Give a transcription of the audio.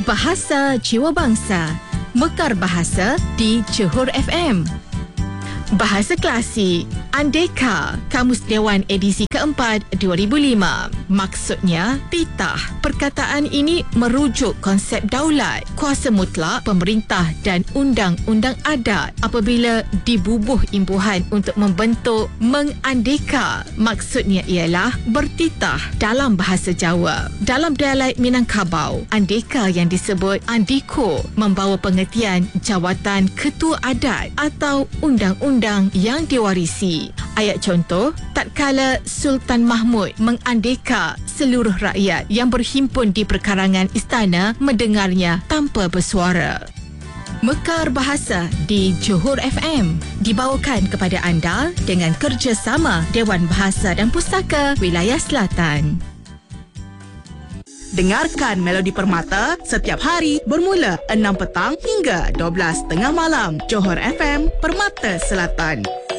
Bahasa Jiwa Bangsa. Mekar Bahasa di Johor FM. Bahasa Klasik. Andeka, Kamus Dewan edisi keempat 2005. Maksudnya, titah. Perkataan ini merujuk konsep daulat, kuasa mutlak pemerintah dan undang-undang adat apabila dibubuh imbuhan untuk membentuk mengandeka. Maksudnya ialah bertitah dalam bahasa Jawa. Dalam dialek Minangkabau, andeka yang disebut andiko membawa pengertian jawatan ketua adat atau undang-undang yang diwarisi. Ayat contoh, tatkala Sultan Mahmud mengandeka seluruh rakyat yang berhimpun di perkarangan istana mendengarnya tanpa bersuara. Mekar Bahasa di Johor FM dibawakan kepada anda dengan kerjasama Dewan Bahasa dan Pustaka Wilayah Selatan. Dengarkan Melodi Permata setiap hari bermula 6 petang hingga 12 tengah malam. Johor FM, Permata Selatan.